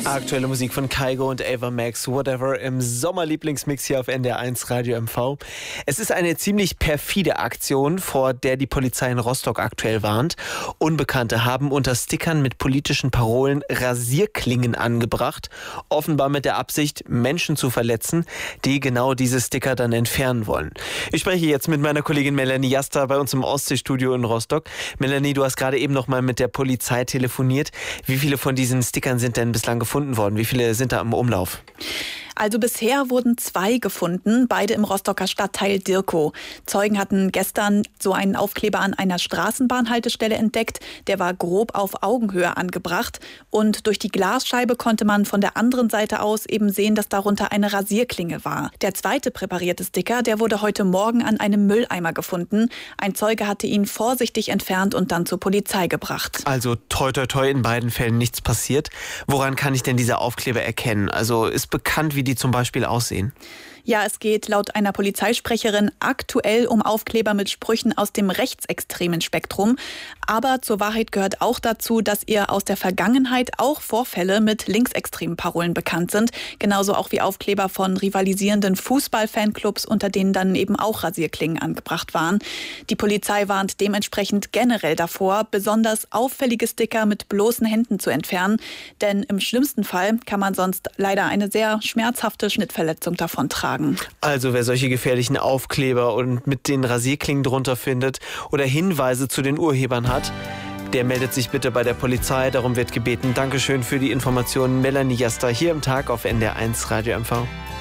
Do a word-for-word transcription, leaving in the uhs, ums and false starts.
Aktuelle Musik von Kygo und Ava Max, Whatever, im Sommerlieblingsmix hier auf N D R eins Radio M V. Es ist eine ziemlich perfide Aktion, vor der die Polizei in Rostock aktuell warnt. Unbekannte haben unter Stickern mit politischen Parolen Rasierklingen angebracht, offenbar mit der Absicht, Menschen zu verletzen, die genau diese Sticker dann entfernen wollen. Ich spreche jetzt mit meiner Kollegin Melanie Jasta bei uns im Ostseestudio in Rostock. Melanie, du hast gerade eben noch mal mit der Polizei telefoniert. Wie viele von diesen Stickern sind denn bislang gefunden worden? Wie viele sind da im Umlauf? Also bisher wurden zwei gefunden, beide im Rostocker Stadtteil Dirkow. Zeugen hatten gestern so einen Aufkleber an einer Straßenbahnhaltestelle entdeckt. Der war grob auf Augenhöhe angebracht. Und durch die Glasscheibe konnte man von der anderen Seite aus eben sehen, dass darunter eine Rasierklinge war. Der zweite präparierte Sticker, der wurde heute Morgen an einem Mülleimer gefunden. Ein Zeuge hatte ihn vorsichtig entfernt und dann zur Polizei gebracht. Also toi toi toi, in beiden Fällen nichts passiert. Woran kann ich denn diese Aufkleber erkennen? Also ist bekannt, wie die zum Beispiel aussehen? Ja, es geht laut einer Polizeisprecherin aktuell um Aufkleber mit Sprüchen aus dem rechtsextremen Spektrum. Aber zur Wahrheit gehört auch dazu, dass ihr aus der Vergangenheit auch Vorfälle mit linksextremen Parolen bekannt sind. Genauso auch wie Aufkleber von rivalisierenden Fußball-Fanclubs, unter denen dann eben auch Rasierklingen angebracht waren. Die Polizei warnt dementsprechend generell davor, besonders auffällige Sticker mit bloßen Händen zu entfernen. Denn im schlimmsten Fall kann man sonst leider eine sehr schmerzhafte Schnittverletzung davon tragen. Also wer solche gefährlichen Aufkleber und mit den Rasierklingen drunter findet oder Hinweise zu den Urhebern hat, der meldet sich bitte bei der Polizei. Darum wird gebeten. Dankeschön für die Informationen. Melanie Jasta hier im Tag auf N D R eins Radio M V.